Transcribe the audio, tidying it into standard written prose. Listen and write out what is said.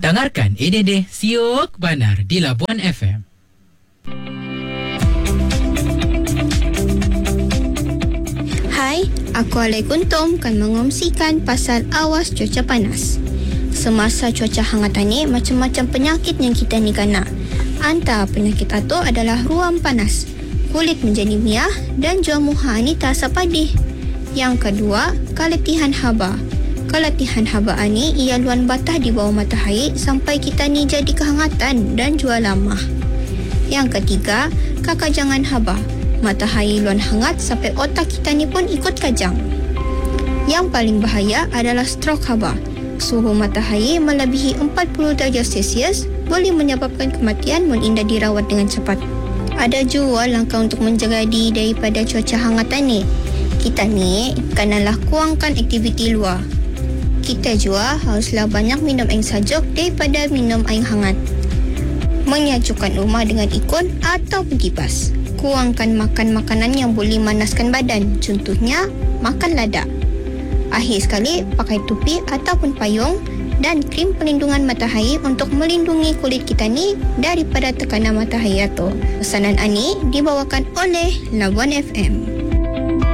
Dengarkan EDD Siok Banar di Labuan FM. Hai, aku Alai Kuntum akan mengongsikan pasal awas cuaca panas. Semasa cuaca hangat ni, macam-macam penyakit yang kita ni kena. Antara penyakit itu adalah ruam panas, kulit menjadi miah dan jua muha ni terasa padih. Yang kedua, keletihan haba. Keletihan haba ni ia luan batah di bawah matahari sampai kita ni jadi kehangatan dan jua lamah. Yang ketiga, kekajangan haba. Matahari luan hangat sampai otak kita ni pun ikut kajang. Yang paling bahaya adalah stroke haba. Suhu matahari melebihi 40 darjah Celsius boleh menyebabkan kematian mun indah dirawat dengan cepat. Ada jua langkah untuk menjaga diri daripada cuaca hangatan ni. Kita ni kenalah kurangkan aktiviti luar. Kita juga haruslah banyak minum air sejuk daripada minum air hangat. Menyejukkan rumah dengan ikun atau kipas. Kurangkan makan makanan yang boleh manaskan badan. Contohnya, makan lada. Akhir sekali, pakai topi ataupun payung dan krim pelindungan matahari untuk melindungi kulit kita ni daripada tekanan matahari itu. Pesanan ini dibawakan oleh Labuan FM.